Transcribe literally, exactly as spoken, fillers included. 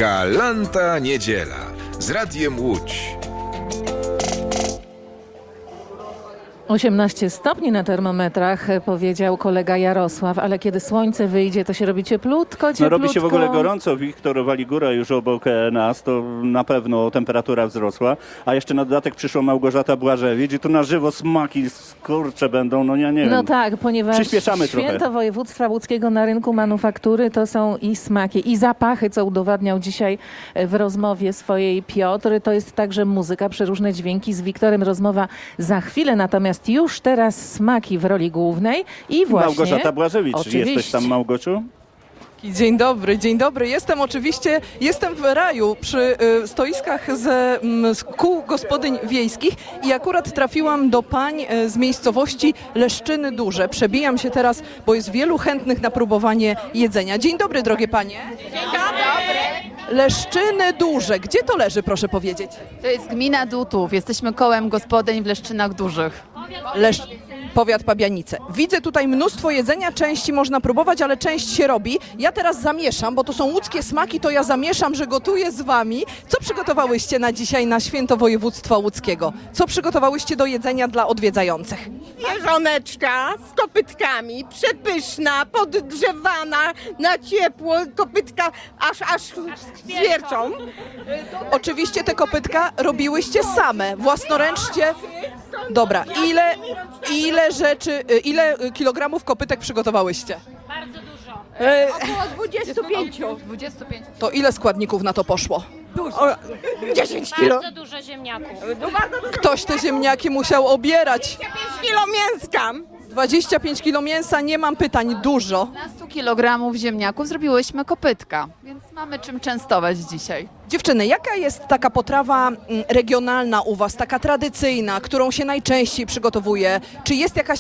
Galanta Niedziela z Radiem Łódź. osiemnaście stopni na termometrach, powiedział kolega Jarosław, ale kiedy słońce wyjdzie, to się robi cieplutko, cieplutko. No robi się w ogóle gorąco. Wiktor Waligura już obok nas, to na pewno temperatura wzrosła. A jeszcze na dodatek przyszła Małgorzata Błażewicz i tu na żywo smaki, skurcze będą, no ja nie wiem. No tak, ponieważ Przyspieszamy święto trochę. województwa łódzkiego na rynku manufaktury to są i smaki, i zapachy, co udowadniał dzisiaj w rozmowie swojej Piotr. To jest także muzyka, przeróżne dźwięki. Z Wiktorem rozmowa za chwilę, natomiast już teraz smaki w roli głównej i właśnie... Małgorzata Błażewicz. Oczywiście. Jesteś tam, Małgosiu? Dzień dobry, dzień dobry. Jestem oczywiście, jestem w raju przy y, stoiskach ze, m, z kół gospodyń wiejskich i akurat trafiłam do pań y, z miejscowości Leszczyny Duże. Przebijam się teraz, bo jest wielu chętnych na próbowanie jedzenia. Dzień dobry, drogie panie. Dzień dobry. Leszczyny Duże. Gdzie to leży, proszę powiedzieć? To jest gmina Dutów. Jesteśmy kołem gospodyń w Leszczynach Dużych. Lesz... Powiat Pabianice. Widzę tutaj mnóstwo jedzenia, części można próbować, ale część się robi. Ja teraz zamieszam, bo to są łódzkie smaki, to ja zamieszam, że gotuję z wami. Co przygotowałyście na dzisiaj na święto województwa łódzkiego? Co przygotowałyście do jedzenia dla odwiedzających? Jeżoneczka z kopytkami, przepyszna, podgrzewana, na ciepło, kopytka aż, aż zwierczą. Oczywiście te kopytka robiłyście same, własnoręcznie. Dobra, ile, ile rzeczy, ile kilogramów kopytek przygotowałyście? Bardzo dużo. E, Około dwudziestu pięciu. dwadzieścia pięć. to ile składników na to poszło? dziesięć kilo. Bardzo dużo ziemniaków. Ktoś te ziemniaki musiał obierać. pięć kilo mięska. dwadzieścia pięć kilo mięsa, nie mam pytań, dużo. sto kilogramów ziemniaków zrobiłyśmy kopytka, więc mamy czym częstować dzisiaj. Dziewczyny, jaka jest taka potrawa mm, regionalna u was, taka tradycyjna, którą się najczęściej przygotowuje? Czy jest jakaś